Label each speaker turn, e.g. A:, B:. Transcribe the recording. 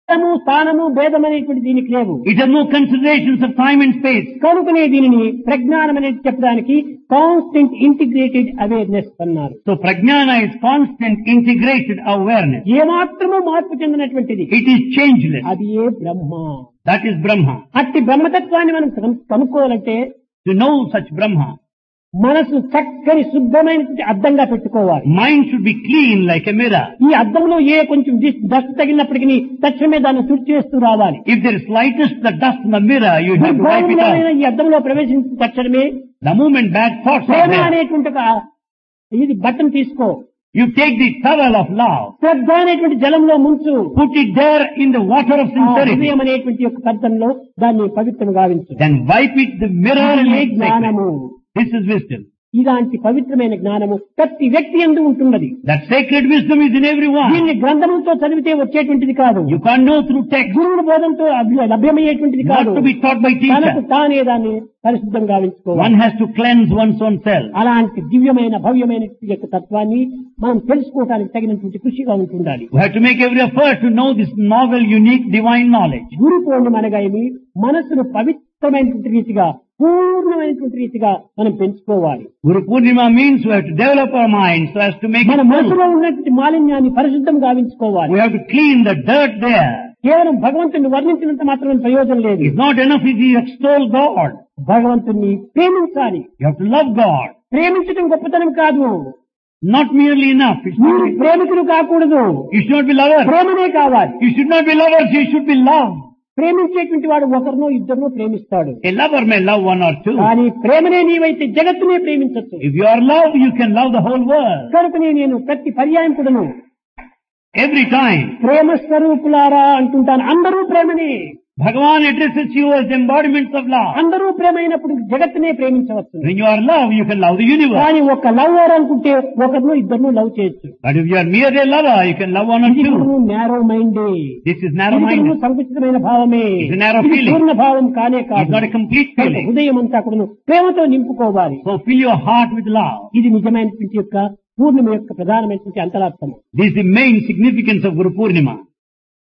A: స్థానము భేదం అనేటువంటి దీనికి లేవు.
B: It has no considerations of time and space.
A: కనుకనే దీనిని ప్రజ్ఞానం అనేది చెప్పడానికి కాన్స్టెంట్ ఇంటిగ్రేటెడ్ అవేర్నెస్ అన్నారు.
B: So prajnana is constant integrated awareness.
A: ఏమాత్రము మార్పు చెందినటువంటిది.
B: It is changeless.
A: అది ఏ బ్రహ్మ.
B: That is Brahma.
A: అట్టి బ్రహ్మతత్వాన్ని మనం కనుక్కోవాలంటే
B: To know such Brahma,
A: మనసు చక్కని శుద్ధమైనటువంటి అద్దంగా పెట్టుకోవాలి.
B: mind should be clean like a mirror.
A: ఈ అద్దంలో ఏ కొంచెం డస్ట్ తగిలినప్పటికీ తక్షణమే దాన్ని శుద్ధి చేస్తూ రావాలి.
B: If there is slightest the dust in the mirror, you have to wipe it off.
A: ఈ అద్దంలో ప్రవేశించిన తక్షణమే
B: The moment bad thoughts are
A: Prema
B: there,
A: అనేటువంటి ఒక ఇది బట్టను తీసుకో,
B: you take the towel of love,
A: శ్రద్ధ అనేటువంటి జలంలో ముంచు,
B: put it there in the water of sincerity,
A: హృదయం అనేటువంటి యొక్క పద్ధతిలో దాన్ని పవిత్రం గావించు.
B: then wipe it the mirror and make sacred.
A: జ్ఞానము.
B: This is wisdom.
A: ఇలాంటి పవిత్రమైన జ్ఞానము ప్రతి వ్యక్తి యందు ఉంటున్నది.
B: That sacred wisdom is in everyone.
A: దీన్ని గ్రంథములతో చదివితే వచ్చేటువంటిది కాదు.
B: You can't know through text.
A: గురువుల బోధంతో లభ్యమయ్యేటువంటిది
B: Not
A: కాదు.
B: to be taught by
A: తనకు
B: teacher.
A: తానే దాన్ని పరిశుద్ధం గావించుకోవాలి.
B: One has to cleanse one's own self.
A: అలాంటి దివ్యమైన భవ్యమైన యొక్క తత్వాన్ని మనం తెలుసుకోవడానికి తగినటువంటి కృషిగా ఉంటుండాలి.
B: We have to make every effort to know this novel, unique, divine knowledge.
A: Guru Purnima అనగా ఏమి? మనస్సును పవిత్రమైనటువంటి రీతిగా పూర్ణమైనటువంటి రీతిగా మనం పెంచుకోవాలి.
B: Guru Purnima means we have to develop our mind so as to make
A: మన
B: it
A: మనసులో
B: full.
A: ఉన్నటువంటి మాలిన్యాన్ని పరిశుద్ధం గావించుకోవాలి.
B: We have to clean the dirt there.
A: కేవలం భగవంతుని వర్ణించినంత మాత్రమే ప్రయోజనం లేదు.
B: It's not enough if you extol God.
A: భగవంతుని ప్రేమించాలి.
B: You have to love God.
A: ప్రేమించడం గొప్పతనం కాదు.
B: Not merely enough. It's
A: మీరు
B: not,
A: ప్రేమికులు కాకూడదు.
B: you should not be lovers.
A: ప్రేమనే కావాలి.
B: You should not be lovers. You should be loved.
A: ప్రేమించేటువంటి వాడు ఒకరినో ఇద్దరినో ప్రేమిస్తాడు.
B: A lover may love one or two.
A: కానీ ప్రేమనే నీవైతే జగత్తునే ప్రేమించచ్చు.
B: If you are love, you can love the whole world.
A: కనుకనే నేను ప్రతి పర్యాయం కూడాను
B: Every time.
A: ప్రేమ స్వరూపులారా అంటుంటాను. అందరూ ప్రేమనే.
B: Bhagavan addresses you as embodiments of love.
A: అందరూ ప్రేమ అయినప్పుడు జగత్తునే ప్రేమించవచ్చు.
B: When you are love, you can love the universe.
A: కానీ ఒక లవర్ అనుకుంటే ఒకరినో ఇద్దరినో లవ్ చేయొచ్చు.
B: But if you are merely a lover, you can love one or
A: ఇది
B: two.
A: Narrow మైండే.
B: This is narrow-minded.
A: సంకుచితమైన భావమే.
B: It's a narrow
A: ఇది
B: feeling.
A: పూర్ణ భావం కానే
B: It's
A: కాదు.
B: not a complete feeling.
A: హృదయం అంతా కూడా ప్రేమతో నింపుకోవాలి.
B: So fill your heart with love.
A: ఇది నిజమైనటువంటి యొక్క పూర్ణిమ యొక్క ప్రధానమైనటువంటి అంతరార్థం.
B: This is the main significance of Guru Purnima.